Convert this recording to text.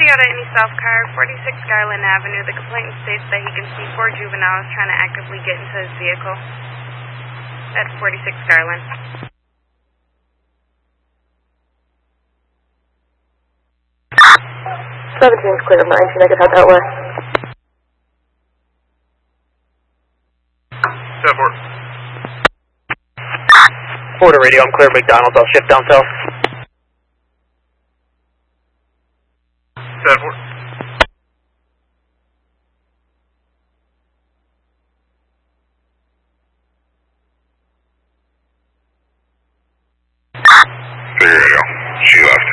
Toyota Any South Car, 46 Garland Avenue. The complainant states that he can see 4 juveniles trying to actively get into his vehicle at 46 Garland. 17's clear, 19, I can head that way. 7-4. 4 to radio, I'm clear McDonald's, I'll shift down south. 7-4. Radio, she left.